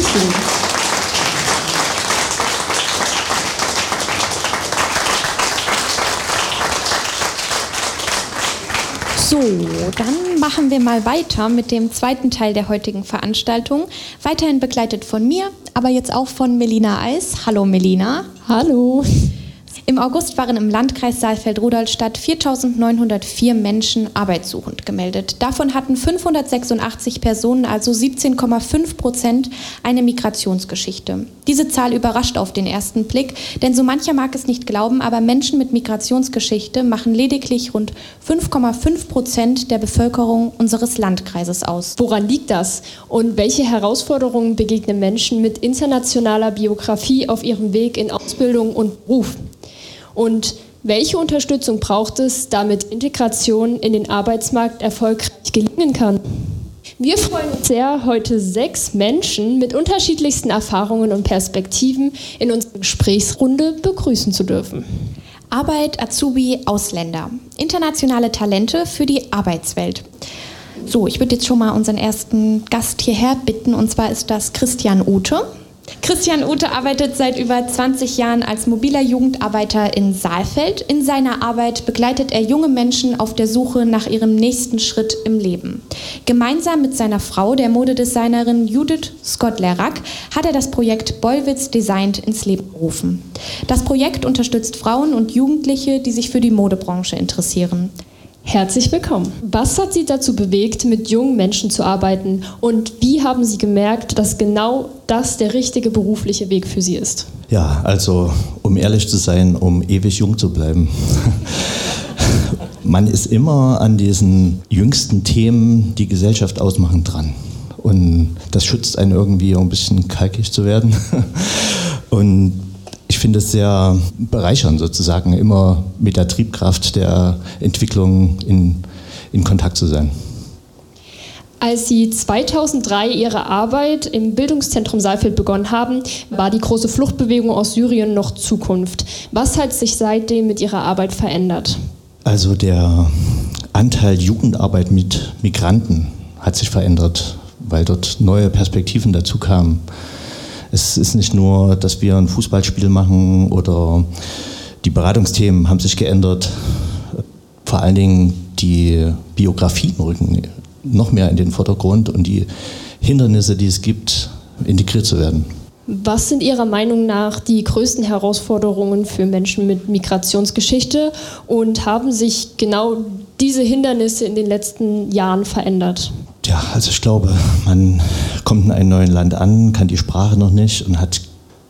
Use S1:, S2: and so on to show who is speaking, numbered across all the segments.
S1: Applaus geben.
S2: So, dann machen wir mal weiter mit dem zweiten Teil der heutigen Veranstaltung. Weiterhin begleitet von mir, aber jetzt auch von Melina Eis. Hallo Melina.
S1: Hallo.
S2: Im August waren im Landkreis Saalfeld-Rudolstadt 4.904 Menschen arbeitssuchend gemeldet. Davon hatten 586 Personen, also 17,5%, eine Migrationsgeschichte. Diese Zahl überrascht auf den ersten Blick, denn so mancher mag es nicht glauben, aber Menschen mit Migrationsgeschichte machen lediglich rund 5,5% der Bevölkerung unseres Landkreises aus.
S1: Woran liegt das? Und welche Herausforderungen begegnen Menschen mit internationaler Biografie auf ihrem Weg in Ausbildung und Beruf? Und welche Unterstützung braucht es, damit Integration in den Arbeitsmarkt erfolgreich gelingen kann? Wir freuen uns sehr, heute 6 Menschen mit unterschiedlichsten Erfahrungen und Perspektiven in unserer Gesprächsrunde begrüßen zu dürfen.
S2: Arbeit, Azubi, Ausländer. Internationale Talente für die Arbeitswelt. So, ich würde jetzt schon mal unseren ersten Gast hierher bitten, und zwar ist das Christian Ute. Christian Ute arbeitet seit über 20 Jahren als mobiler Jugendarbeiter in Saalfeld. In seiner Arbeit begleitet er junge Menschen auf der Suche nach ihrem nächsten Schritt im Leben. Gemeinsam mit seiner Frau, der Modedesignerin Judith Scott-Lerack, hat er das Projekt Bollwitz Designed ins Leben gerufen. Das Projekt unterstützt Frauen und Jugendliche, die sich für die Modebranche interessieren.
S1: Herzlich willkommen. Was hat Sie dazu bewegt, mit jungen Menschen zu arbeiten? Und wie haben Sie gemerkt, dass genau das der richtige berufliche Weg für Sie ist?
S3: Ja, also um ehrlich zu sein, um ewig jung zu bleiben. Man ist immer an diesen jüngsten Themen, die Gesellschaft ausmachen, dran. Und das schützt einen irgendwie, ein bisschen kalkig zu werden. Und ich finde es sehr bereichernd, sozusagen immer mit der Triebkraft der Entwicklung in Kontakt zu sein.
S1: Als Sie 2003 Ihre Arbeit im Bildungszentrum Saalfeld begonnen haben, war die große Fluchtbewegung aus Syrien noch Zukunft. Was hat sich seitdem mit Ihrer Arbeit verändert?
S3: Also der Anteil Jugendarbeit mit Migranten hat sich verändert, weil dort neue Perspektiven dazu kamen. Es ist nicht nur, dass wir ein Fußballspiel machen oder die Beratungsthemen haben sich geändert. Vor allen Dingen die Biografien rücken noch mehr in den Vordergrund und die Hindernisse, die es gibt, integriert zu werden.
S1: Was sind Ihrer Meinung nach die größten Herausforderungen für Menschen mit Migrationsgeschichte und haben sich genau diese Hindernisse in den letzten Jahren verändert?
S3: Ja, also ich glaube, man kommt in einem neuen Land an, kann die Sprache noch nicht und hat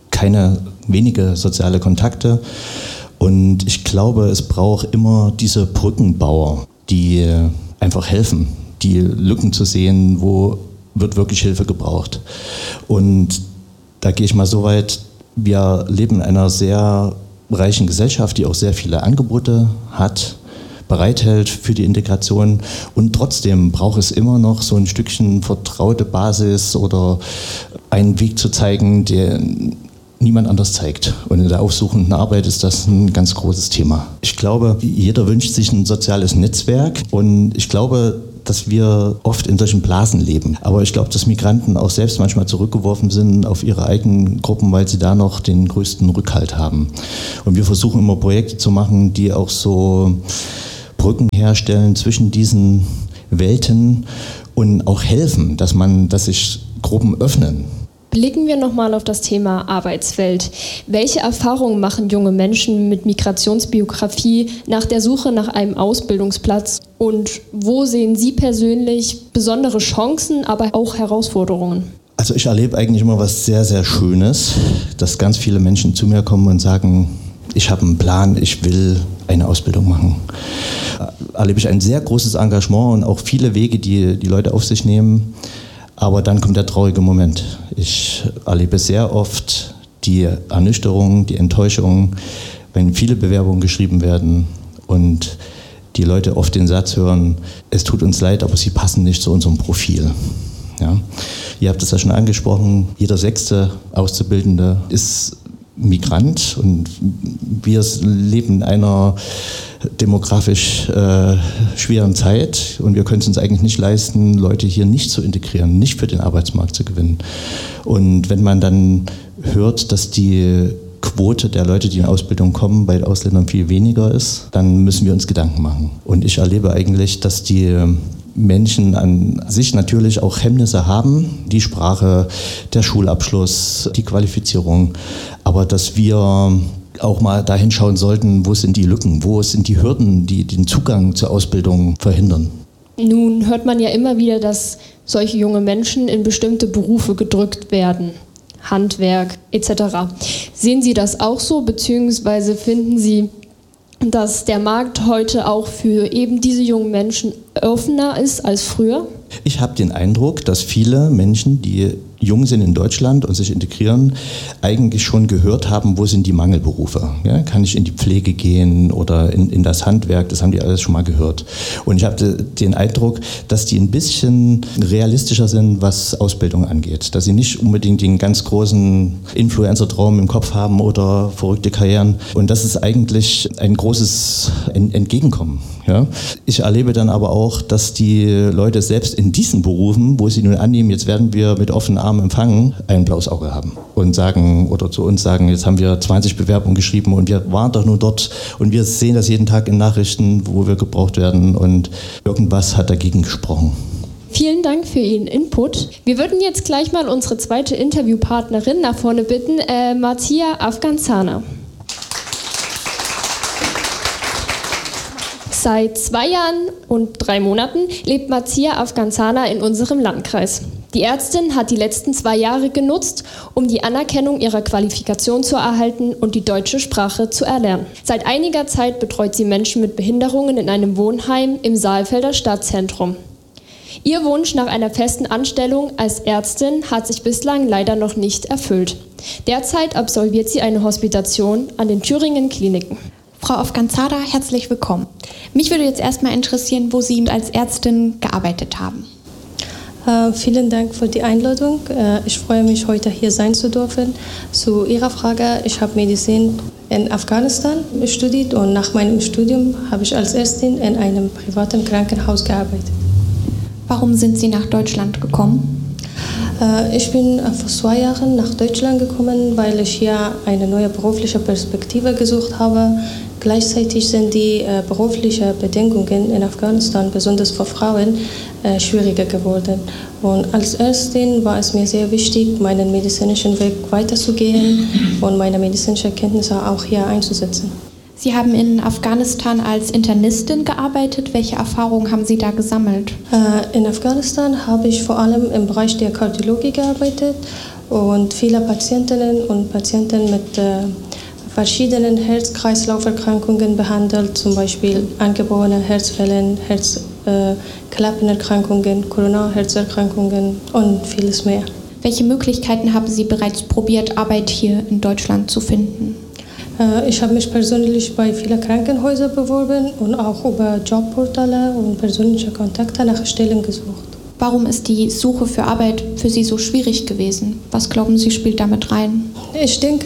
S3: wenige soziale Kontakte. Und ich glaube, es braucht immer diese Brückenbauer, die einfach helfen, die Lücken zu sehen, wo wird wirklich Hilfe gebraucht. Und da gehe ich mal so weit, wir leben in einer sehr reichen Gesellschaft, die auch sehr viele Angebote hat, bereithält für die Integration, und trotzdem braucht es immer noch so ein Stückchen vertraute Basis oder einen Weg zu zeigen, der niemand anders zeigt. Und in der aufsuchenden Arbeit ist das ein ganz großes Thema. Ich glaube, jeder wünscht sich ein soziales Netzwerk, und ich glaube, dass wir oft in solchen Blasen leben. Aber ich glaube, dass Migranten auch selbst manchmal zurückgeworfen sind auf ihre eigenen Gruppen, weil sie da noch den größten Rückhalt haben. Und wir versuchen immer Projekte zu machen, die auch so Brücken herstellen zwischen diesen Welten und auch helfen, dass sich Gruppen öffnen.
S1: Blicken wir nochmal auf das Thema Arbeitswelt. Welche Erfahrungen machen junge Menschen mit Migrationsbiografie nach der Suche nach einem Ausbildungsplatz? Und wo sehen Sie persönlich besondere Chancen, aber auch Herausforderungen?
S3: Also ich erlebe eigentlich immer was sehr, sehr Schönes, dass ganz viele Menschen zu mir kommen und sagen, ich habe einen Plan, ich will eine Ausbildung machen. Erlebe ich ein sehr großes Engagement und auch viele Wege, die die Leute auf sich nehmen. Aber dann kommt der traurige Moment. Ich erlebe sehr oft die Ernüchterung, die Enttäuschung, wenn viele Bewerbungen geschrieben werden und die Leute oft den Satz hören, es tut uns leid, aber sie passen nicht zu unserem Profil. Ja? Ihr habt es ja schon angesprochen, jeder 6. Auszubildende ist Migrant und wir leben in einer demografisch schweren Zeit und wir können es uns eigentlich nicht leisten, Leute hier nicht zu integrieren, nicht für den Arbeitsmarkt zu gewinnen. Und wenn man dann hört, dass die Quote der Leute, die in Ausbildung kommen, bei Ausländern viel weniger ist, dann müssen wir uns Gedanken machen. Und ich erlebe eigentlich, dass die Menschen an sich natürlich auch Hemmnisse haben, die Sprache, der Schulabschluss, die Qualifizierung, aber dass wir auch mal dahin schauen sollten, wo sind die Lücken, wo sind die Hürden, die den Zugang zur Ausbildung verhindern.
S1: Nun hört man ja immer wieder, dass solche junge Menschen in bestimmte Berufe gedrückt werden. Handwerk etc. Sehen Sie das auch so, beziehungsweise finden Sie, dass der Markt heute auch für eben diese jungen Menschen offener ist als früher?
S3: Ich habe den Eindruck, dass viele Menschen, die jung sind in Deutschland und sich integrieren, eigentlich schon gehört haben, wo sind die Mangelberufe. Ja, kann ich in die Pflege gehen oder in das Handwerk, das haben die alles schon mal gehört. Und ich habe den Eindruck, dass die ein bisschen realistischer sind, was Ausbildung angeht. Dass sie nicht unbedingt den ganz großen Influencer-Traum im Kopf haben oder verrückte Karrieren. Und das ist eigentlich ein großes Entgegenkommen. Ja. Ich erlebe dann aber auch, dass die Leute selbst in diesen Berufen, wo sie nun annehmen, jetzt werden wir mit offenen Armen empfangen, ein blaues Auge haben und sagen oder zu uns sagen, jetzt haben wir 20 Bewerbungen geschrieben und wir waren doch nur dort und wir sehen das jeden Tag in Nachrichten, wo wir gebraucht werden und irgendwas hat dagegen gesprochen.
S1: Vielen Dank für Ihren Input. Wir würden jetzt gleich mal unsere zweite Interviewpartnerin nach vorne bitten, Marcia Afganzana. Seit 2 Jahren und 3 Monaten lebt Marcia Afganzana in unserem Landkreis. Die Ärztin hat die letzten 2 Jahre genutzt, um die Anerkennung ihrer Qualifikation zu erhalten und die deutsche Sprache zu erlernen. Seit einiger Zeit betreut sie Menschen mit Behinderungen in einem Wohnheim im Saalfelder Stadtzentrum. Ihr Wunsch nach einer festen Anstellung als Ärztin hat sich bislang leider noch nicht erfüllt. Derzeit absolviert sie eine Hospitation an den Thüringen Kliniken.
S2: Frau Afganzana, herzlich willkommen. Mich würde jetzt erstmal interessieren, wo Sie als Ärztin gearbeitet haben.
S4: Vielen Dank für die Einladung. Ich freue mich, heute hier sein zu dürfen. Zu Ihrer Frage, ich habe Medizin in Afghanistan studiert und nach meinem Studium habe ich als Ärztin in einem privaten Krankenhaus gearbeitet.
S2: Warum sind Sie nach Deutschland gekommen?
S4: Ich bin vor 2 Jahren nach Deutschland gekommen, weil ich hier eine neue berufliche Perspektive gesucht habe. Gleichzeitig sind die beruflichen Bedingungen in Afghanistan, besonders für Frauen, schwieriger geworden. Und als Ärztin war es mir sehr wichtig, meinen medizinischen Weg weiterzugehen und meine medizinischen Kenntnisse auch hier einzusetzen.
S2: Sie haben in Afghanistan als Internistin gearbeitet. Welche Erfahrungen haben Sie da gesammelt?
S4: In Afghanistan habe ich vor allem im Bereich der Kardiologie gearbeitet und viele Patientinnen und Patienten mit verschiedenen Herz-Kreislauf-Erkrankungen behandelt, zum Beispiel angeborene Herzfehler, Herzklappenerkrankungen, Coronarherzerkrankungen und vieles mehr.
S2: Welche Möglichkeiten haben Sie bereits probiert, Arbeit hier in Deutschland zu finden?
S4: Ich habe mich persönlich bei vielen Krankenhäusern beworben und auch über Jobportale und persönliche Kontakte nach Stellen gesucht.
S2: Warum ist die Suche für Arbeit für Sie so schwierig gewesen? Was glauben Sie, spielt damit rein?
S4: Ich denke,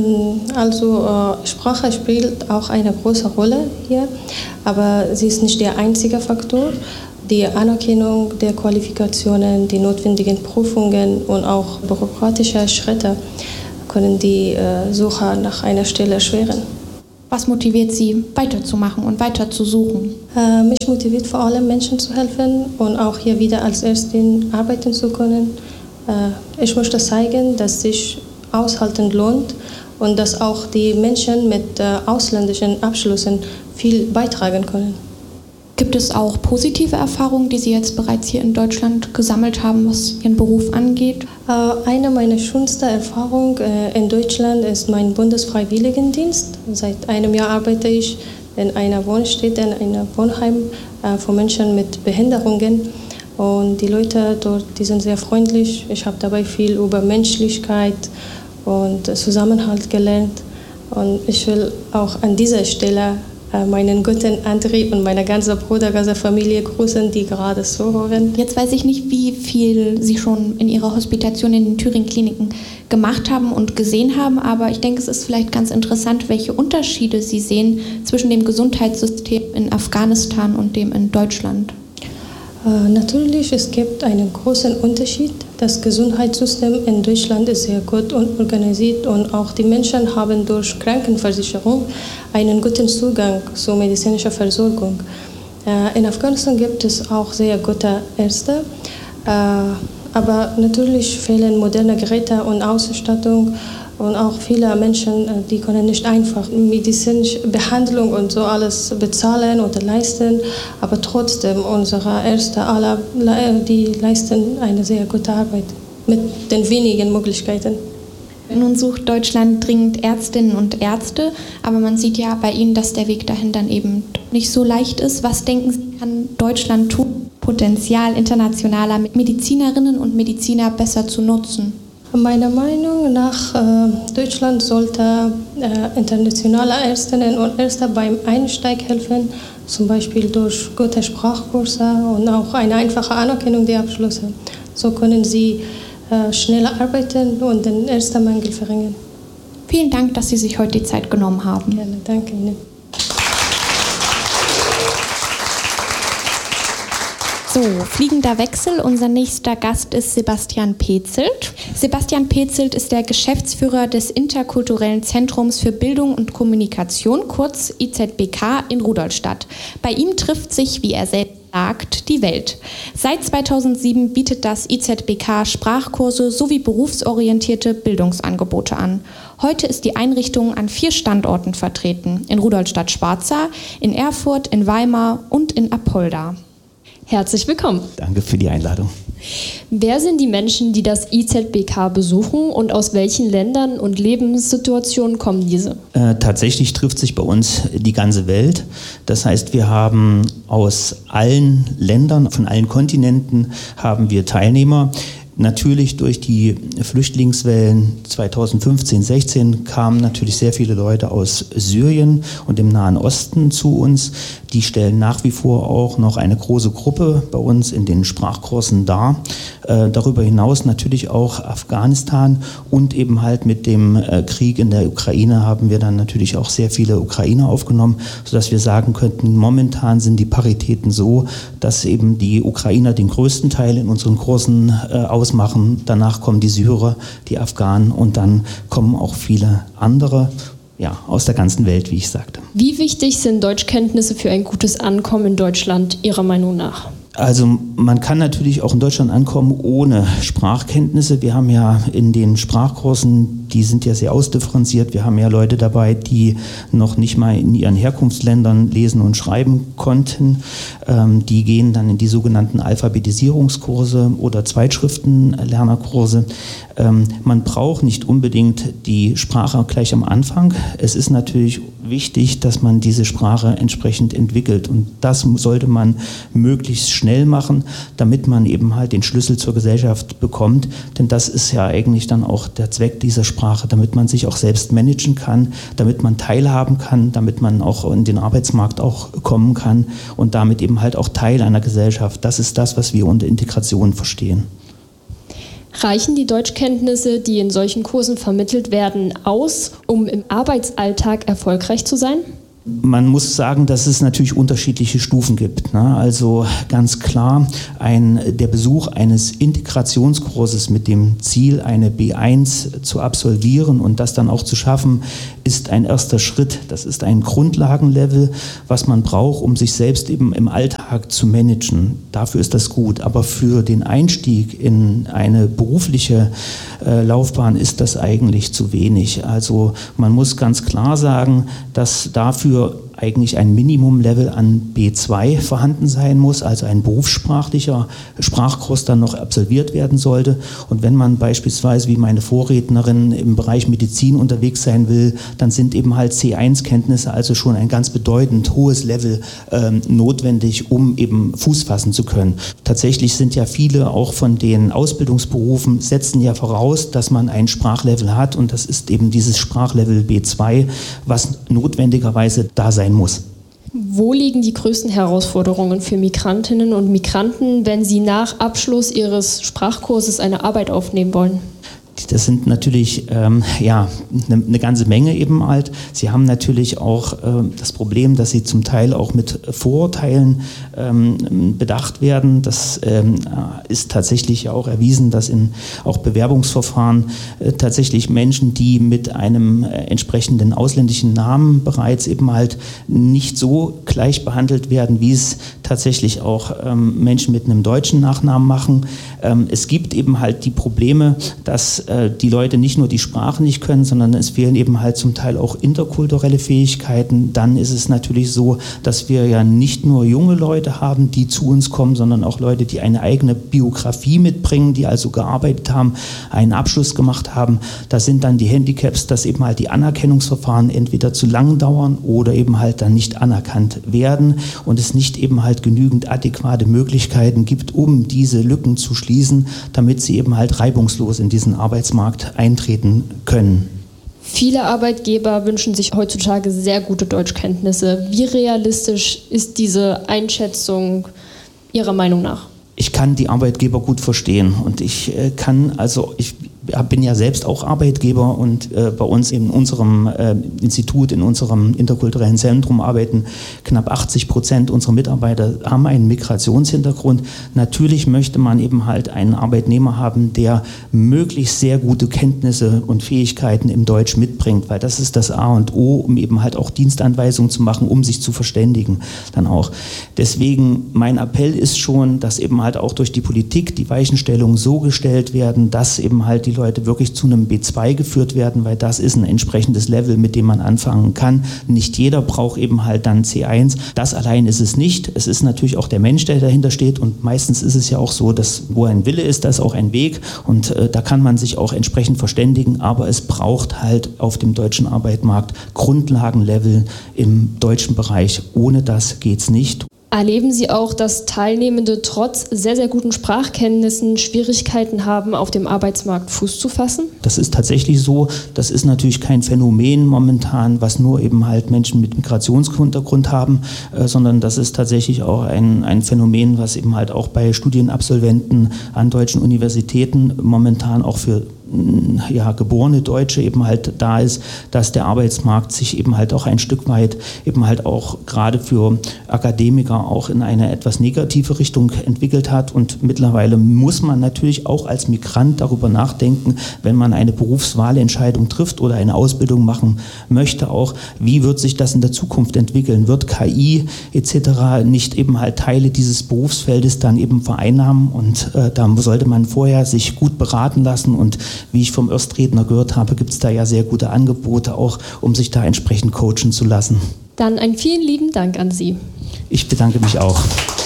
S4: Sprache spielt auch eine große Rolle hier, aber sie ist nicht der einzige Faktor. Die Anerkennung der Qualifikationen, die notwendigen Prüfungen und auch bürokratische Schritte können die Suche nach einer Stelle erschweren.
S2: Was motiviert Sie, weiterzumachen und weiter zu suchen?
S4: Mich motiviert vor allem, Menschen zu helfen und auch hier wieder als Ärztin arbeiten zu können. Ich möchte zeigen, dass sich Aushalten lohnt und dass auch die Menschen mit ausländischen Abschlüssen viel beitragen können.
S2: Gibt es auch positive Erfahrungen, die Sie jetzt bereits hier in Deutschland gesammelt haben, was Ihren Beruf angeht?
S4: Eine meiner schönsten Erfahrungen in Deutschland ist mein Bundesfreiwilligendienst. Seit einem Jahr arbeite ich in einer Wohnstätte, in einem Wohnheim für Menschen mit Behinderungen. Und die Leute dort, die sind sehr freundlich. Ich habe dabei viel über Menschlichkeit und Zusammenhalt gelernt. Und ich will auch an dieser Stelle meinen guten André und meine ganze Brudergasse-Familie grüßen, die gerade zuhören.
S2: Jetzt weiß ich nicht, wie viel Sie schon in Ihrer Hospitation in den Thüringen-Kliniken gemacht haben und gesehen haben, aber ich denke, es ist vielleicht ganz interessant, welche Unterschiede Sie sehen zwischen dem Gesundheitssystem in Afghanistan und dem in Deutschland.
S4: Natürlich, es gibt einen großen Unterschied. Das Gesundheitssystem in Deutschland ist sehr gut organisiert und auch die Menschen haben durch Krankenversicherung einen guten Zugang zur medizinischen Versorgung. In Afghanistan gibt es auch sehr gute Ärzte, aber natürlich fehlen moderne Geräte und Ausstattung. Und auch viele Menschen, die können nicht einfach medizinische Behandlung und so alles bezahlen oder leisten. Aber trotzdem, unsere Ärzte, alle, die leisten eine sehr gute Arbeit mit den wenigen Möglichkeiten.
S2: Nun sucht Deutschland dringend Ärztinnen und Ärzte, aber man sieht ja bei Ihnen, dass der Weg dahin dann eben nicht so leicht ist. Was denken Sie, kann Deutschland tun, Potenzial internationaler Medizinerinnen und Mediziner besser zu nutzen?
S4: Meiner Meinung nach, Deutschland sollte internationale Ärztinnen und Ärzte beim Einstieg helfen, zum Beispiel durch gute Sprachkurse und auch eine einfache Anerkennung der Abschlüsse. So können sie schneller arbeiten und den Ärztemangel verringern.
S2: Vielen Dank, dass Sie sich heute die Zeit genommen haben.
S4: Gerne, danke Ihnen.
S2: So, fliegender Wechsel. Unser nächster Gast ist Sebastian Petzelt. Sebastian Petzelt ist der Geschäftsführer des Interkulturellen Zentrums für Bildung und Kommunikation, kurz IZBK, in Rudolstadt. Bei ihm trifft sich, wie er selbst sagt, die Welt. Seit 2007 bietet das IZBK Sprachkurse sowie berufsorientierte Bildungsangebote an. Heute ist die Einrichtung an 4 Standorten vertreten: in Rudolstadt-Schwarza, in Erfurt, in Weimar und in Apolda.
S1: Herzlich willkommen.
S5: Danke für die Einladung.
S1: Wer sind die Menschen, die das IZBK besuchen und aus welchen Ländern und Lebenssituationen kommen diese?
S5: Tatsächlich trifft sich bei uns die ganze Welt. Das heißt, wir haben aus allen Ländern, von allen Kontinenten haben wir Teilnehmer. Natürlich durch die Flüchtlingswellen 2015, 16 kamen natürlich sehr viele Leute aus Syrien und dem Nahen Osten zu uns. Die stellen nach wie vor auch noch eine große Gruppe bei uns in den Sprachkursen dar. Darüber hinaus natürlich auch Afghanistan und eben halt mit dem Krieg in der Ukraine haben wir dann natürlich auch sehr viele Ukrainer aufgenommen, sodass wir sagen könnten, momentan sind die Paritäten so, dass eben die Ukrainer den größten Teil in unseren Kursen ausmachen. Danach kommen die Syrer, die Afghanen und dann kommen auch viele andere aus der ganzen Welt, wie ich sagte.
S1: Wie wichtig sind Deutschkenntnisse für ein gutes Ankommen in Deutschland Ihrer Meinung nach?
S5: Also man kann natürlich auch in Deutschland ankommen ohne Sprachkenntnisse. Wir haben ja in den Sprachkursen, die sind ja sehr ausdifferenziert. Wir haben ja Leute dabei, die noch nicht mal in ihren Herkunftsländern lesen und schreiben konnten. Die gehen dann in die sogenannten Alphabetisierungskurse oder Zweitschriftenlernerkurse. Man braucht nicht unbedingt die Sprache gleich am Anfang. Es ist natürlich wichtig, dass man diese Sprache entsprechend entwickelt. Und das sollte man möglichst schnell machen, damit man eben halt den Schlüssel zur Gesellschaft bekommt. Denn das ist ja eigentlich dann auch der Zweck dieser Sprache, damit man sich auch selbst managen kann, damit man teilhaben kann, damit man auch in den Arbeitsmarkt auch kommen kann und damit eben halt auch Teil einer Gesellschaft. Das ist das, was wir unter Integration verstehen.
S1: Reichen die Deutschkenntnisse, die in solchen Kursen vermittelt werden, aus, um im Arbeitsalltag erfolgreich zu sein?
S5: Man muss sagen, dass es natürlich unterschiedliche Stufen gibt. Also ganz klar, der Besuch eines Integrationskurses mit dem Ziel, eine B1 zu absolvieren und das dann auch zu schaffen, ist ein erster Schritt. Das ist ein Grundlagenlevel, was man braucht, um sich selbst eben im Alltag zu managen. Dafür ist das gut. Aber für den Einstieg in eine berufliche Laufbahn ist das eigentlich zu wenig. Also man muss ganz klar sagen, dass dafür eigentlich ein Minimumlevel an B2 vorhanden sein muss, also ein berufssprachlicher Sprachkurs dann noch absolviert werden sollte. Und wenn man beispielsweise wie meine Vorrednerin im Bereich Medizin unterwegs sein will, dann sind eben halt C1-Kenntnisse, also schon ein ganz bedeutend hohes Level notwendig, um eben Fuß fassen zu können. Tatsächlich sind ja viele auch von den Ausbildungsberufen setzen ja voraus, dass man ein Sprachlevel hat und das ist eben dieses Sprachlevel B2, was notwendigerweise da sein muss.
S1: Wo liegen die größten Herausforderungen für Migrantinnen und Migranten, wenn sie nach Abschluss ihres Sprachkurses eine Arbeit aufnehmen wollen?
S5: Das sind natürlich eine ganze Menge eben halt. Sie haben natürlich auch das Problem, dass sie zum Teil auch mit Vorurteilen bedacht werden. Das ist tatsächlich auch erwiesen, dass in auch Bewerbungsverfahren tatsächlich Menschen, die mit einem entsprechenden ausländischen Namen bereits eben halt nicht so gleich behandelt werden, wie es tatsächlich auch Menschen mit einem deutschen Nachnamen machen. Es gibt eben halt die Probleme, dass die Leute nicht nur die Sprache nicht können, sondern es fehlen eben halt zum Teil auch interkulturelle Fähigkeiten. Dann ist es natürlich so, dass wir ja nicht nur junge Leute haben, die zu uns kommen, sondern auch Leute, die eine eigene Biografie mitbringen, die also gearbeitet haben, einen Abschluss gemacht haben. Das sind dann die Handicaps, dass eben halt die Anerkennungsverfahren entweder zu lang dauern oder eben halt dann nicht anerkannt werden und es nicht eben halt genügend adäquate Möglichkeiten gibt, um diese Lücken zu schließen, damit sie eben halt reibungslos in diesen Arbeitsmarkt eintreten können.
S1: Viele Arbeitgeber wünschen sich heutzutage sehr gute Deutschkenntnisse. Wie realistisch ist diese Einschätzung Ihrer Meinung nach?
S5: Ich kann die Arbeitgeber gut verstehen und ich bin ja selbst auch Arbeitgeber und bei uns in unserem Institut, in unserem interkulturellen Zentrum arbeiten knapp 80% unserer Mitarbeiter haben einen Migrationshintergrund. Natürlich möchte man eben halt einen Arbeitnehmer haben, der möglichst sehr gute Kenntnisse und Fähigkeiten im Deutsch mitbringt, weil das ist das A und O, um eben halt auch Dienstanweisungen zu machen, um sich zu verständigen dann auch. Deswegen mein Appell ist schon, dass eben halt auch durch die Politik die Weichenstellungen so gestellt werden, dass eben halt die Leute wirklich zu einem B2 geführt werden, weil das ist ein entsprechendes Level, mit dem man anfangen kann. Nicht jeder braucht eben halt dann C1. Das allein ist es nicht. Es ist natürlich auch der Mensch, der dahinter steht und meistens ist es ja auch so, dass wo ein Wille ist, da ist auch ein Weg und da kann man sich auch entsprechend verständigen, aber es braucht halt auf dem deutschen Arbeitsmarkt Grundlagenlevel im deutschen Bereich. Ohne das geht's nicht.
S1: Erleben Sie auch, dass Teilnehmende trotz sehr, sehr guten Sprachkenntnissen Schwierigkeiten haben, auf dem Arbeitsmarkt Fuß zu fassen?
S5: Das ist tatsächlich so. Das ist natürlich kein Phänomen momentan, was nur eben halt Menschen mit Migrationshintergrund haben, sondern das ist tatsächlich auch ein Phänomen, was eben halt auch bei Studienabsolventen an deutschen Universitäten momentan auch für geborene Deutsche eben halt da ist, dass der Arbeitsmarkt sich eben halt auch ein Stück weit eben halt auch gerade für Akademiker auch in eine etwas negative Richtung entwickelt hat und mittlerweile muss man natürlich auch als Migrant darüber nachdenken, wenn man eine Berufswahlentscheidung trifft oder eine Ausbildung machen möchte auch, wie wird sich das in der Zukunft entwickeln? Wird KI etc. nicht eben halt Teile dieses Berufsfeldes dann eben vereinnahmen und da sollte man vorher sich gut beraten lassen und wie ich vom Erstredner gehört habe, gibt es da ja sehr gute Angebote auch, um sich da entsprechend coachen zu lassen.
S1: Dann einen vielen lieben Dank an Sie.
S5: Ich bedanke mich auch.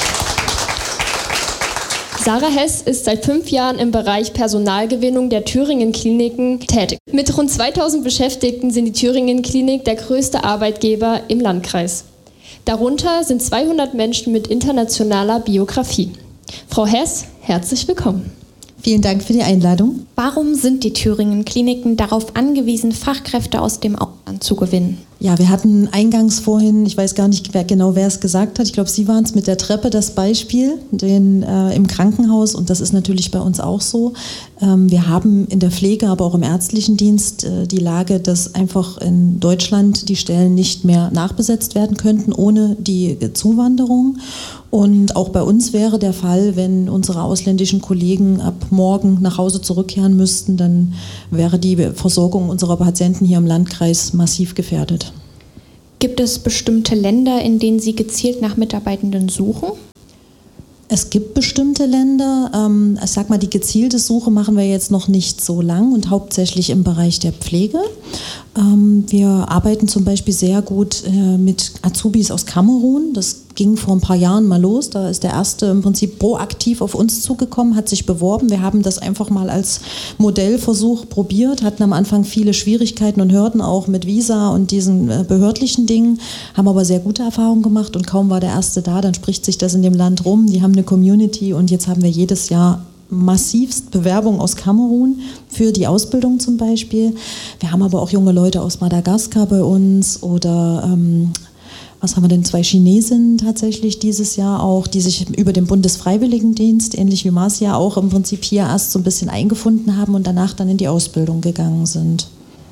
S1: Sarah Hess ist seit 5 Jahren im Bereich Personalgewinnung der Thüringen-Kliniken tätig. Mit rund 2000 Beschäftigten sind die Thüringen-Klinik der größte Arbeitgeber im Landkreis. Darunter sind 200 Menschen mit internationaler Biografie. Frau Hess, herzlich willkommen.
S6: Vielen Dank für die Einladung.
S2: Warum sind die Thüringen-Kliniken darauf angewiesen, Fachkräfte aus dem Ausland zu gewinnen?
S6: Ja, wir hatten eingangs vorhin, ich weiß gar nicht wer es gesagt hat, ich glaube, Sie waren es mit der Treppe, das Beispiel im Krankenhaus und das ist natürlich bei uns auch so. Wir haben in der Pflege, aber auch im ärztlichen Dienst die Lage, dass einfach in Deutschland die Stellen nicht mehr nachbesetzt werden könnten ohne die Zuwanderung. Und auch bei uns wäre der Fall, wenn unsere ausländischen Kollegen ab morgen nach Hause zurückkehren müssten, dann wäre die Versorgung unserer Patienten hier im Landkreis massiv gefährdet.
S2: Gibt es bestimmte Länder, in denen Sie gezielt nach Mitarbeitenden suchen?
S6: Es gibt bestimmte Länder, ich sag mal, die gezielte Suche machen wir jetzt noch nicht so lang und hauptsächlich im Bereich der Pflege. Wir arbeiten zum Beispiel sehr gut mit Azubis aus Kamerun. Das ging vor ein paar Jahren mal los. Da ist der erste im Prinzip proaktiv auf uns zugekommen, hat sich beworben. Wir haben das einfach mal als Modellversuch probiert, hatten am Anfang viele Schwierigkeiten und Hürden auch mit Visa und diesen behördlichen Dingen, haben aber sehr gute Erfahrungen gemacht und kaum war der erste da, dann spricht sich das in dem Land rum. Die haben eine Community und jetzt haben wir jedes Jahr massivst Bewerbung aus Kamerun für die Ausbildung zum Beispiel. Wir haben aber auch junge Leute aus Madagaskar bei uns oder was haben wir denn, 2 Chinesinnen tatsächlich dieses Jahr auch, die sich über den Bundesfreiwilligendienst, ähnlich wie Marcia, auch im Prinzip hier erst so ein bisschen eingefunden haben und danach dann in die Ausbildung gegangen sind.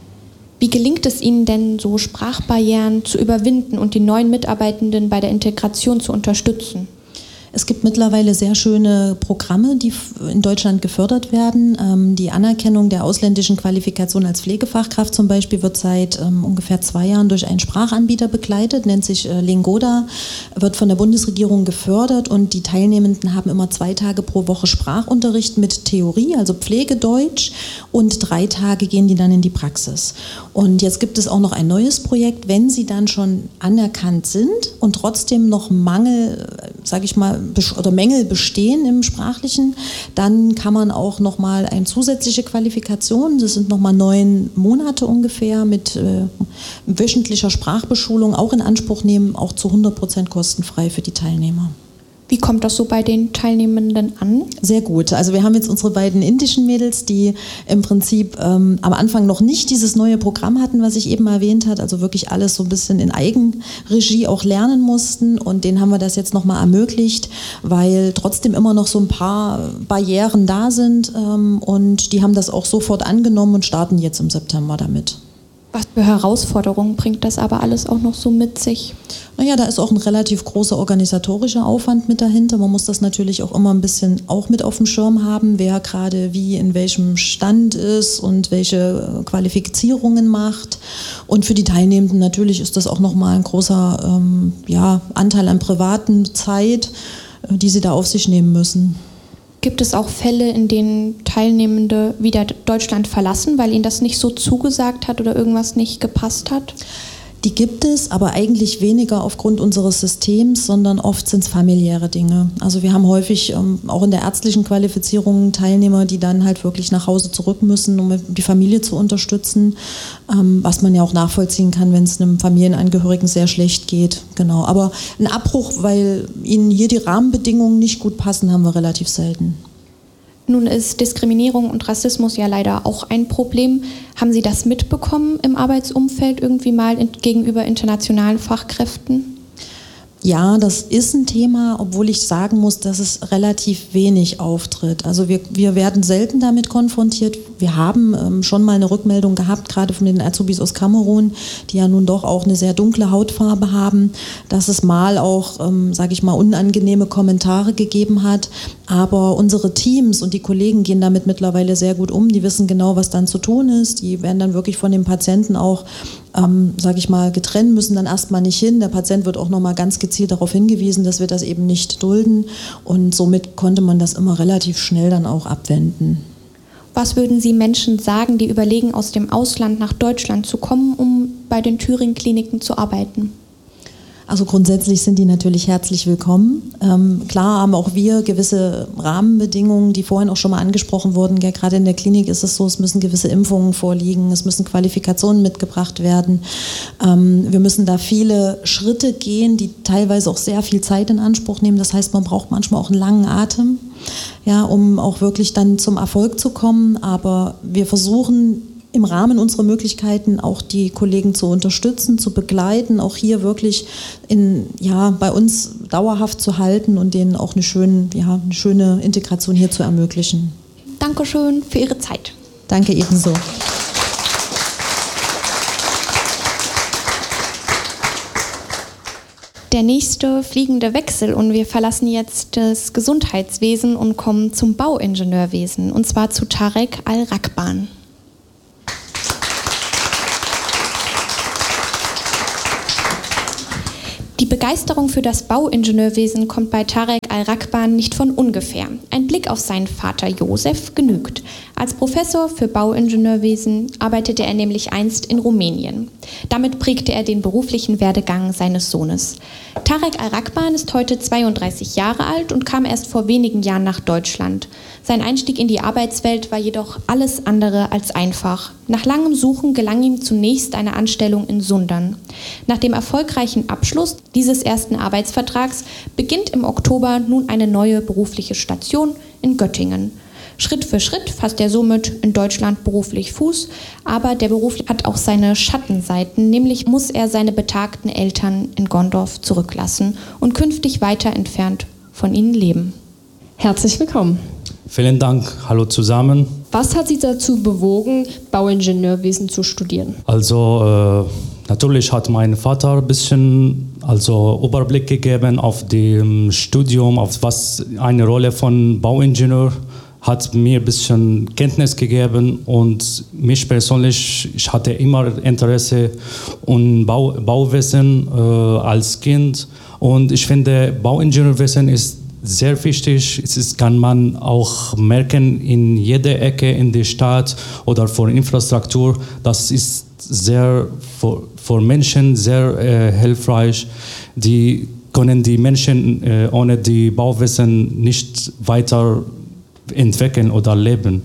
S2: Wie gelingt es Ihnen denn, so Sprachbarrieren zu überwinden und die neuen Mitarbeitenden bei der Integration zu unterstützen?
S6: Es gibt mittlerweile sehr schöne Programme, die in Deutschland gefördert werden. Die Anerkennung der ausländischen Qualifikation als Pflegefachkraft zum Beispiel wird seit ungefähr 2 Jahren durch einen Sprachanbieter begleitet, nennt sich Lingoda, wird von der Bundesregierung gefördert und die Teilnehmenden haben immer 2 Tage pro Woche Sprachunterricht mit Theorie, also Pflegedeutsch, und 3 Tage gehen die dann in die Praxis. Und jetzt gibt es auch noch ein neues Projekt, wenn sie dann schon anerkannt sind und trotzdem noch Mangel, sage ich mal, oder Mängel bestehen im Sprachlichen, dann kann man auch nochmal eine zusätzliche Qualifikation, das sind nochmal 9 Monate ungefähr, mit wöchentlicher Sprachbeschulung auch in Anspruch nehmen, auch zu 100% kostenfrei für die Teilnehmer.
S2: Wie kommt das so bei den Teilnehmenden an? Sehr
S6: gut. Also wir haben jetzt unsere beiden indischen Mädels, die im Prinzip am Anfang noch nicht dieses neue Programm hatten, was ich eben erwähnt habe, also wirklich alles so ein bisschen in Eigenregie auch lernen mussten und denen haben wir das jetzt nochmal ermöglicht, weil trotzdem immer noch so ein paar Barrieren da sind und die haben das auch sofort angenommen und starten jetzt im September damit.
S2: Was für Herausforderungen bringt das aber alles auch noch so mit sich?
S6: Naja, da ist auch ein relativ großer organisatorischer Aufwand mit dahinter. Man muss das natürlich auch immer ein bisschen auch mit auf dem Schirm haben, wer gerade wie in welchem Stand ist und welche Qualifizierungen macht. Und für die Teilnehmenden natürlich ist das auch nochmal ein großer Anteil an privaten Zeit, die sie da auf sich nehmen müssen.
S2: Gibt es auch Fälle, in denen Teilnehmende wieder Deutschland verlassen, weil ihnen das nicht so zugesagt hat oder irgendwas nicht gepasst hat?
S6: Die gibt es, aber eigentlich weniger aufgrund unseres Systems, sondern oft sind es familiäre Dinge. Also wir haben häufig auch in der ärztlichen Qualifizierung Teilnehmer, die dann halt wirklich nach Hause zurück müssen, um die Familie zu unterstützen, was man ja auch nachvollziehen kann, wenn es einem Familienangehörigen sehr schlecht geht. Genau. Aber ein Abbruch, weil ihnen hier die Rahmenbedingungen nicht gut passen, haben wir relativ selten.
S2: Nun ist Diskriminierung und Rassismus ja leider auch ein Problem. Haben Sie das mitbekommen im Arbeitsumfeld irgendwie mal gegenüber internationalen Fachkräften?
S6: Ja, das ist ein Thema, obwohl ich sagen muss, dass es relativ wenig auftritt. Also wir werden selten damit konfrontiert. Wir haben schon mal eine Rückmeldung gehabt, gerade von den Azubis aus Kamerun, die ja nun doch auch eine sehr dunkle Hautfarbe haben, dass es mal auch, unangenehme Kommentare gegeben hat. Aber unsere Teams und die Kollegen gehen damit mittlerweile sehr gut um. Die wissen genau, was dann zu tun ist. Die werden dann wirklich von den Patienten auch getrennt, müssen dann erstmal nicht hin. Der Patient wird auch nochmal ganz gezielt darauf hingewiesen, dass wir das eben nicht dulden. Und somit konnte man das immer relativ schnell dann auch abwenden.
S2: Was würden Sie Menschen sagen, die überlegen, aus dem Ausland nach Deutschland zu kommen, um bei den Thüringen-Kliniken zu arbeiten?
S6: Also grundsätzlich sind die natürlich herzlich willkommen. Klar haben auch wir gewisse Rahmenbedingungen, die vorhin auch schon mal angesprochen wurden. Ja, gerade in der Klinik ist es so, es müssen gewisse Impfungen vorliegen, es müssen Qualifikationen mitgebracht werden. Wir müssen da viele Schritte gehen, die teilweise auch sehr viel Zeit in Anspruch nehmen. Das heißt, man braucht manchmal auch einen langen Atem, ja, um auch wirklich dann zum Erfolg zu kommen. Aber wir versuchen im Rahmen unserer Möglichkeiten auch die Kollegen zu unterstützen, zu begleiten, auch hier wirklich bei uns dauerhaft zu halten und denen auch eine schöne Integration hier zu ermöglichen.
S2: Dankeschön für Ihre Zeit.
S6: Danke ebenso.
S2: Der nächste fliegende Wechsel und wir verlassen jetzt das Gesundheitswesen und kommen zum Bauingenieurwesen und zwar zu Tarek Al-Rakban. Die Begeisterung für das Bauingenieurwesen kommt bei Tarek Al-Rakban nicht von ungefähr. Ein Blick auf seinen Vater Josef genügt. Als Professor für Bauingenieurwesen arbeitete er nämlich einst in Rumänien. Damit prägte er den beruflichen Werdegang seines Sohnes. Tarek Al-Rakban ist heute 32 Jahre alt und kam erst vor wenigen Jahren nach Deutschland. Sein Einstieg in die Arbeitswelt war jedoch alles andere als einfach. Nach langem Suchen gelang ihm zunächst eine Anstellung in Sundern. Nach dem erfolgreichen Abschluss dieses ersten Arbeitsvertrags beginnt im Oktober nun eine neue berufliche Station in Göttingen. Schritt für Schritt fasst er somit in Deutschland beruflich Fuß, aber der Beruf hat auch seine Schattenseiten, nämlich muss er seine betagten Eltern in Gondorf zurücklassen und künftig weiter entfernt von ihnen leben.
S1: Herzlich willkommen.
S7: Vielen Dank, hallo zusammen.
S1: Was hat Sie dazu bewogen, Bauingenieurwesen zu studieren?
S7: Also natürlich hat mein Vater ein bisschen Überblick gegeben auf dem Studium, auf was eine Rolle von Bauingenieur hat mir ein bisschen Kenntnis gegeben und mich persönlich, ich hatte immer Interesse an Bauwesen als Kind und ich finde Bauingenieurwesen ist sehr wichtig. Es kann man auch merken in jeder Ecke in der Stadt oder für Infrastruktur. Das ist sehr für Menschen sehr hilfreich. Die können die Menschen ohne die Bauwesen nicht weiter entwickeln oder leben.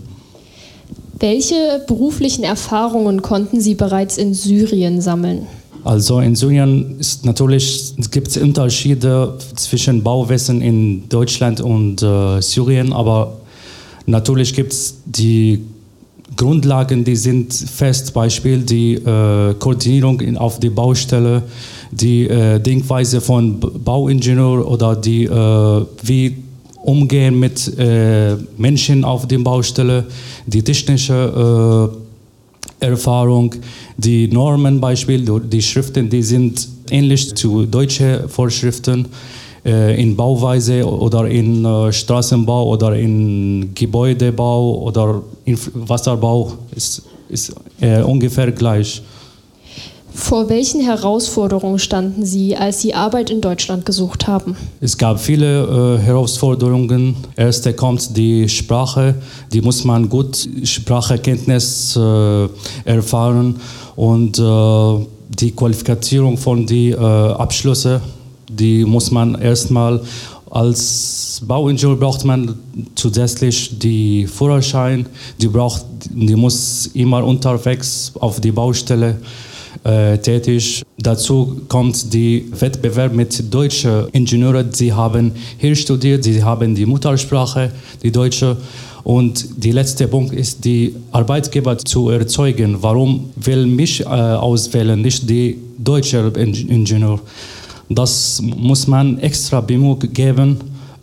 S1: Welche beruflichen Erfahrungen konnten Sie bereits in Syrien sammeln?
S7: Also in Syrien gibt es Unterschiede zwischen Bauwesen in Deutschland und Syrien, aber natürlich gibt es die Grundlagen, die sind fest, Beispiel die Koordinierung auf die Baustelle, die Denkweise von Bauingenieur oder die wie umgehen mit Menschen auf der Baustelle, die technische Erfahrung, die Normen, Beispiel, die Schriften, die sind ähnlich zu deutschen Vorschriften in Bauweise oder in Straßenbau oder in Gebäudebau oder in Wasserbau ist ungefähr gleich.
S1: Vor welchen Herausforderungen standen Sie, als Sie Arbeit in Deutschland gesucht haben?
S7: Es gab viele Herausforderungen. Erste kommt die Sprache. Die muss man gut Sprachkenntnis erfahren und die Qualifikation von den Abschlüssen, die muss man erstmal als Bauingenieur braucht man zusätzlich die Führerschein. Die muss immer unterwegs auf die Baustelle tätig. Dazu kommt der Wettbewerb mit deutschen Ingenieuren. Sie haben hier studiert, sie haben die Muttersprache, die deutsche. Und der letzte Punkt ist, die Arbeitgeber zu erzeugen. Warum will mich auswählen, nicht die deutsche Ingenieur? Das muss man extra Bemühung geben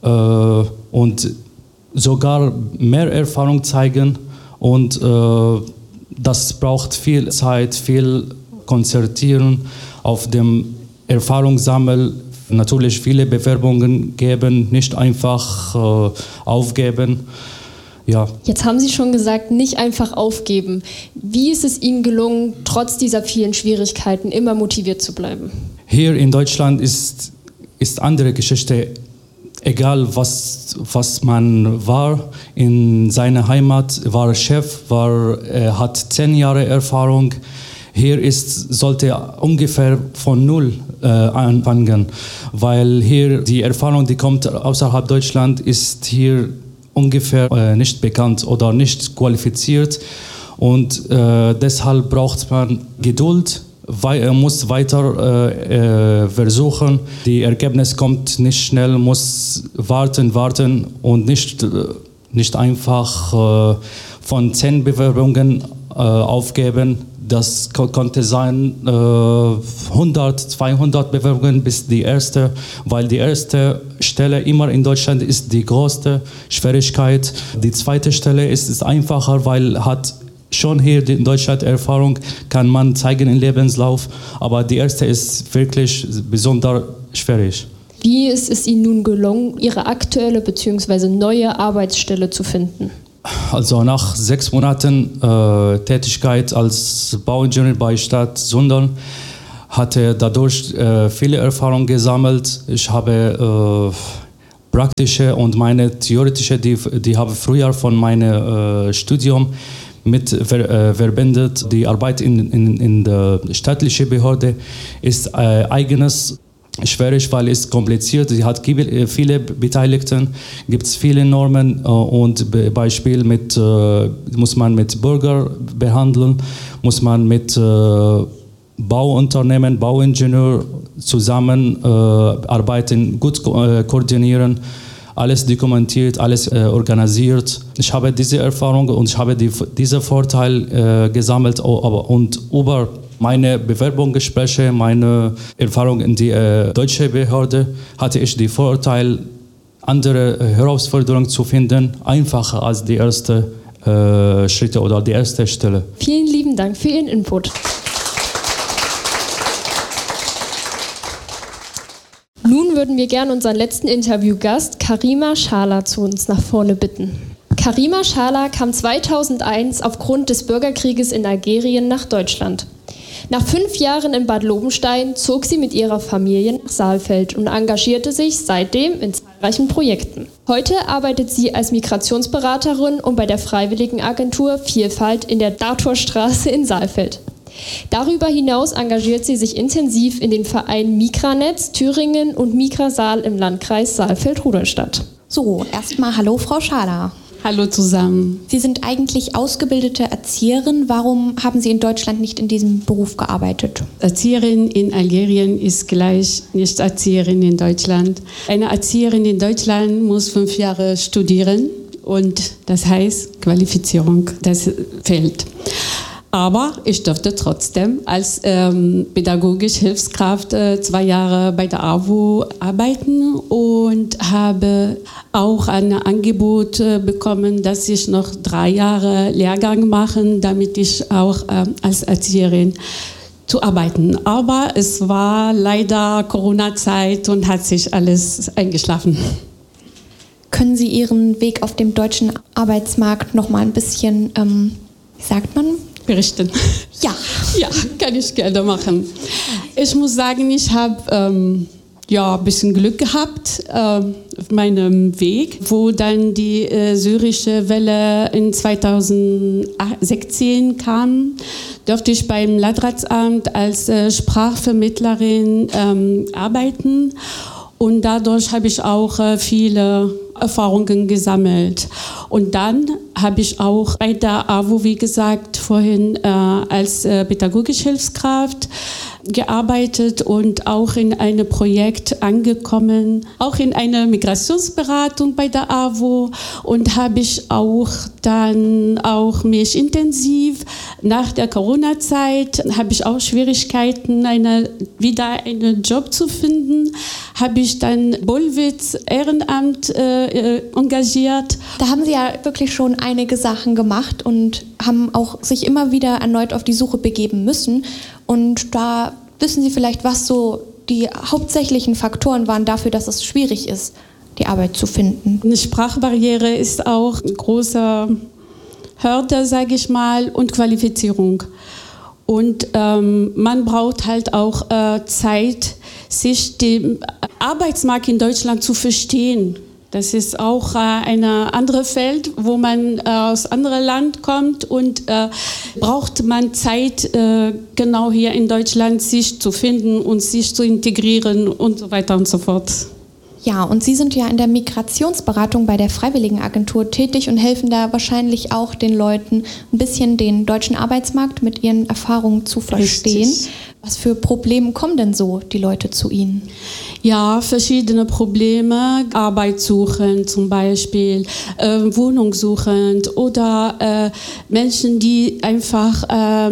S7: und sogar mehr Erfahrung zeigen. Und das braucht viel Zeit, viel Konzertieren, auf dem Erfahrungssammel natürlich viele Bewerbungen geben, nicht einfach aufgeben. Ja.
S1: Jetzt haben Sie schon gesagt, nicht einfach aufgeben. Wie ist es Ihnen gelungen, trotz dieser vielen Schwierigkeiten immer motiviert zu bleiben? Hier in Deutschland ist andere Geschichte. Egal was man war, in seiner Heimat war Chef, hat 10 Jahre Erfahrung. Hier sollte ungefähr von null anfangen, weil hier die Erfahrung, die kommt außerhalb Deutschland, ist hier ungefähr nicht bekannt oder nicht qualifiziert und deshalb braucht man Geduld. Muss weiter versuchen. Die Ergebnis kommt nicht schnell, muss warten und nicht einfach von 10 Bewerbungen aufgeben. Das konnte sein 100, 200 Bewerbungen bis die erste, weil die erste Stelle immer in Deutschland ist die größte Schwierigkeit. Die zweite Stelle ist einfacher, weil hat schon hier in Deutschland Erfahrung, kann man zeigen im Lebenslauf, aber die erste ist wirklich besonders schwierig. Wie ist es Ihnen nun gelungen, Ihre aktuelle bzw. neue Arbeitsstelle zu finden? Also nach 6 Monaten Tätigkeit als Bauingenieur bei Stadt Sundern hatte dadurch viele Erfahrungen gesammelt. Ich habe praktische und meine theoretische, die habe früher von meinem Studium mit verbindet. Die Arbeit in der staatlichen Behörde ist eigenes schwierig, weil es kompliziert. Sie hat viele Beteiligten, gibt es viele Normen und Beispiel muss man mit Bürger behandeln, muss man mit Bauunternehmen, Bauingenieur zusammen arbeiten, gut koordinieren.
S7: alles dokumentiert, alles organisiert. Ich habe diese Erfahrung und ich habe diesen Vorteil gesammelt und über meine Bewerbungsgespräche, meine Erfahrung in die deutsche Behörde hatte ich den Vorteil, andere Herausforderungen zu finden, einfacher als die erste Schritte oder die erste Stelle.
S1: Vielen lieben Dank für Ihren Input. Nun würden wir gerne unseren letzten Interviewgast, Karima Schala, zu uns nach vorne bitten. Karima Schala kam 2001 aufgrund des Bürgerkrieges in Algerien nach Deutschland. Nach 5 Jahren in Bad Lobenstein zog sie mit ihrer Familie nach Saalfeld und engagierte sich seitdem in zahlreichen Projekten. Heute arbeitet sie als Migrationsberaterin und bei der Freiwilligenagentur Vielfalt in der Dartorstraße in Saalfeld. Darüber hinaus engagiert sie sich intensiv in den Vereinen Migranetz Thüringen und Migrasaal im Landkreis Saalfeld-Rudolstadt.
S2: So, erstmal hallo Frau Schala.
S8: Hallo zusammen.
S2: Sie sind eigentlich ausgebildete Erzieherin. Warum haben Sie in Deutschland nicht in diesem Beruf gearbeitet?
S8: Erzieherin in Algerien ist gleich nicht Erzieherin in Deutschland. Eine Erzieherin in Deutschland muss 5 Jahre studieren und das heißt Qualifizierung, das fehlt. Aber ich durfte trotzdem als pädagogische Hilfskraft 2 Jahre bei der AWO arbeiten und habe auch ein Angebot bekommen, dass ich noch 3 Jahre Lehrgang mache, damit ich auch als Erzieherin zu arbeiten. Aber es war leider Corona-Zeit und hat sich alles eingeschlafen.
S2: Können Sie Ihren Weg auf dem deutschen Arbeitsmarkt noch mal ein bisschen, wie sagt man?
S8: Berichten.
S2: Ja.
S8: Ja, kann ich gerne machen. Ich muss sagen, ich habe ein bisschen Glück gehabt auf meinem Weg, wo dann die syrische Welle in 2016 kam, durfte ich beim Landratsamt als Sprachvermittlerin arbeiten. Und dadurch habe ich auch viele Erfahrungen gesammelt. Und dann habe ich auch bei der AWO, wie gesagt, vorhin als pädagogische Hilfskraft gearbeitet und auch in einem Projekt angekommen, auch in einer Migrationsberatung bei der AWO und habe ich auch dann auch mich intensiv nach der Corona-Zeit, habe ich auch Schwierigkeiten, wieder einen Job zu finden, habe ich dann Bollwitz Ehrenamt engagiert.
S2: Da haben Sie ja wirklich schon einige Sachen gemacht und haben auch sich immer wieder erneut auf die Suche begeben müssen. Und da wissen Sie vielleicht, was so die hauptsächlichen Faktoren waren dafür, dass es schwierig ist, die Arbeit zu finden.
S8: Eine Sprachbarriere ist auch eine große Hürde, sage ich mal, und Qualifizierung. Und man braucht halt auch Zeit, sich den Arbeitsmarkt in Deutschland zu verstehen. Das ist auch ein anderes Feld, wo man aus anderem Land kommt und braucht man Zeit, genau hier in Deutschland sich zu finden und sich zu integrieren und so weiter und so fort.
S2: Ja, und Sie sind ja in der Migrationsberatung bei der Freiwilligenagentur tätig und helfen da wahrscheinlich auch den Leuten, ein bisschen den deutschen Arbeitsmarkt mit ihren Erfahrungen zu verstehen. Richtig. Was für Probleme kommen denn so die Leute zu Ihnen?
S8: Ja, verschiedene Probleme. Arbeit suchen zum Beispiel, Wohnung suchend oder Menschen, die einfach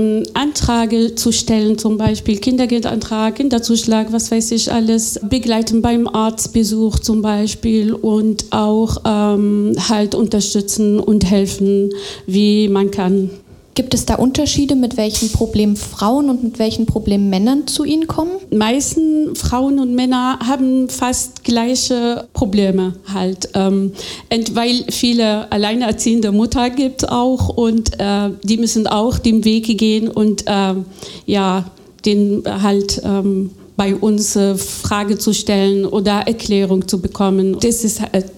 S8: Anträge zu stellen, zum Beispiel Kindergeldantrag, Kinderzuschlag, was weiß ich alles, begleiten beim Arztbesuch zum Beispiel und auch halt unterstützen und helfen, wie man kann.
S2: Gibt es da Unterschiede, mit welchen Problemen Frauen und mit welchen Problemen Männern zu Ihnen kommen?
S8: Die meisten Frauen und Männer haben fast gleiche Probleme halt, weil viele alleinerziehende Mutter gibt auch und die müssen auch den Weg gehen und den halt bei uns Frage zu stellen oder Erklärung zu bekommen. Das ist